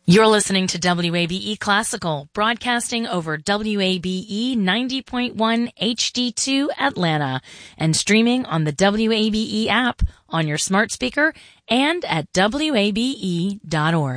You're listening to WABE Classical, broadcasting over WABE 90.1 HD2 Atlanta and streaming on the WABE app on your smart speaker and at WABE.org.